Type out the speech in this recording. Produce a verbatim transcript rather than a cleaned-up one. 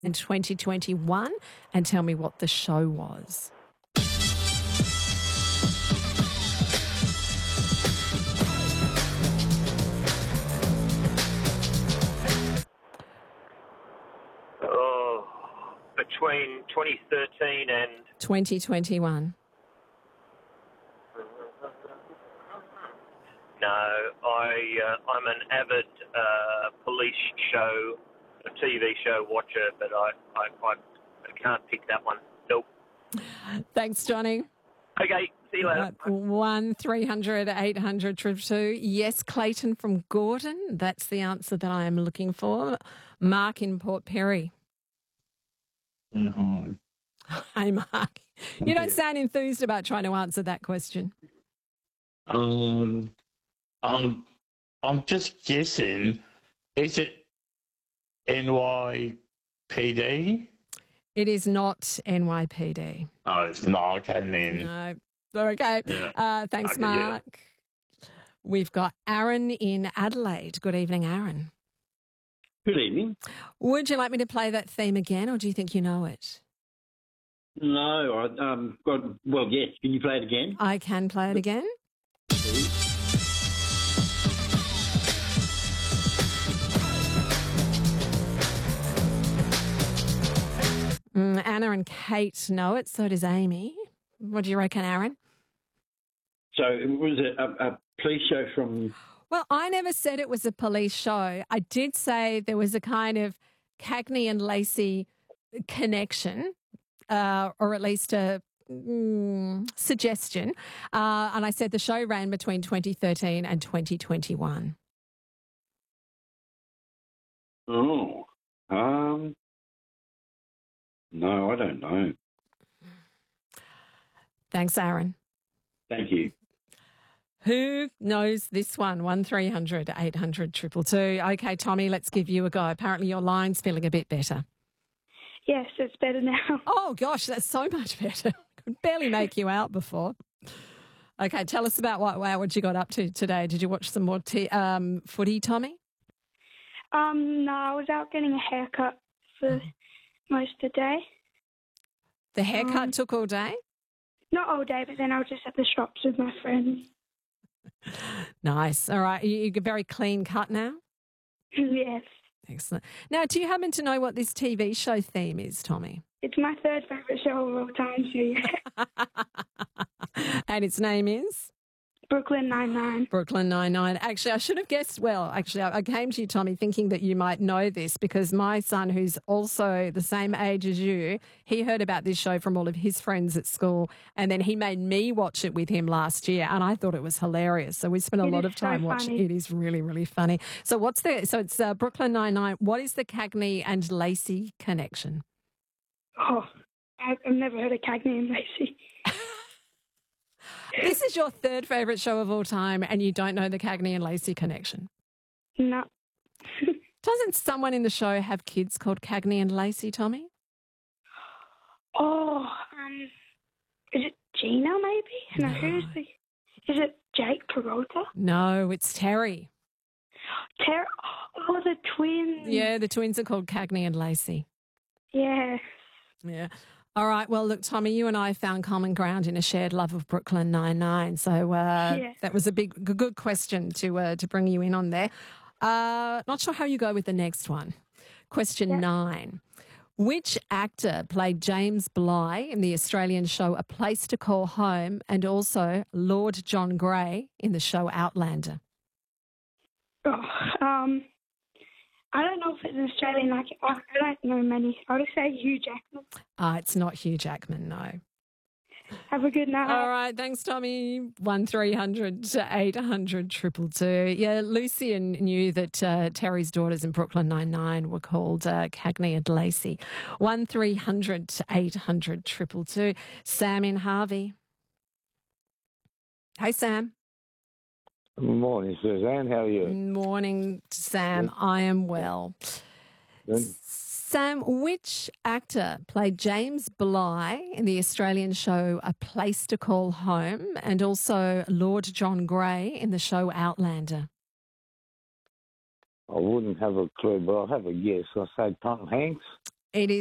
in twenty twenty-one, and tell me what the show was. Oh, between twenty thirteen and... twenty twenty-one. No, I, uh, I'm an avid uh, police show, a T V show watcher, but I, I, I, I can't pick that one. Nope. Thanks, Johnny. Okay, see you later. Uh, one three hundred eight hundred two two two. Yes, Clayton from Gordon. That's the answer that I am looking for. Mark in Port Perry. No. Hi, Mark. You don't sound enthused about trying to answer that question. Um, I'm, I'm just guessing. Is it N Y P D? It is not N Y P D. Oh, it's not. Okay, then. No. Okay. Yeah. Uh, thanks, Okay, Mark. yeah. We've got Aaron in Adelaide. Good evening, Aaron. Good evening. Would you like me to play that theme again, or do you think you know it? No, I, um, well, well, yes. Can you play it again? I can play it again. Mm, Anna and Kate know it, so does Amy. What do you reckon, Aaron? So it was a, a, a police show from... Well, I never said it was a police show. I did say there was a kind of Cagney and Lacey connection, uh, or at least a mm, suggestion. Uh, and I said the show ran between twenty thirteen and twenty twenty-one. Oh, um... No, I don't know. Thanks, Aaron. Thank you. Who knows this one? one three hundred eight hundred two two two. Okay, Tommy, let's give you a go. Apparently your line's feeling a bit better. Yes, it's better now. Oh, gosh, that's so much better. Could barely make you out before. Okay, tell us about what, wow, what you got up to today. Did you watch some more t- um, footy, Tommy? Um, no, I was out getting a haircut for most of the day. The haircut Um, took all day? Not all day, but then I was just at the shops with my friends. Nice. All right. You, you're very clean cut now? Yes. Excellent. Now, do you happen to know what this T V show theme is, Tommy? It's my third favourite show of all time, so yeah. And its name is? Brooklyn Nine-Nine. Brooklyn Nine-Nine. Actually, I should have guessed, well, actually, I I came to you, Tommy, thinking that you might know this because my son, who's also the same age as you, he heard about this show from all of his friends at school, and then he made me watch it with him last year, and I thought it was hilarious. So we spent a It lot is of time so watching. funny. It is really, really funny. So what's the, so it's uh, Brooklyn Nine-Nine. What is the Cagney and Lacey connection? Oh, I- I've never heard of Cagney and Lacey. This is your third favourite show of all time, and you don't know the Cagney and Lacey connection. No. Doesn't someone in the show have kids called Cagney and Lacey, Tommy? Oh, um, is it Gina maybe? No, who's the... Is it Jake Peralta? No, it's Terry. Ter- oh, the twins. Yeah, the twins are called Cagney and Lacey. Yeah. Yeah. All right. Well, look, Tommy, you and I found common ground in a shared love of Brooklyn Nine-Nine. So uh, Yeah. that was a big, g- good question to uh, to bring you in on there. Uh, not sure how you go with the next one. Question Yeah. nine. Which actor played James Bligh in the Australian show A Place to Call Home and also Lord John Grey in the show Outlander? Oh, um, I don't know if it's Australian. Like, I I don't know many. I'll just say Hugh Jackman. Uh, it's not Hugh Jackman, no. Have a good night. All right, thanks, Tommy. One three hundred eight hundred triple two. Yeah, Lucian knew that uh, Terry's daughters in Brooklyn Nine-Nine were called uh, Cagney and Lacey. One three hundred eight hundred triple two. Sam in Harvey. Hey, Sam. Good morning, Suzanne. How are you? Morning, Sam. I am well. Good. Sam, which actor played James Bligh in the Australian show A Place to Call Home and also Lord John Grey in the show Outlander? I wouldn't have a clue, but I'll have a guess. I'll say Tom Hanks. It is.